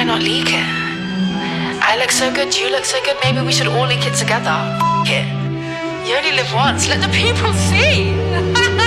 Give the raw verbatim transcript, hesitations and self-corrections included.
not leak it? I look so good, you look so good, maybe we should all leak it together. F it. You only live once, let the people see.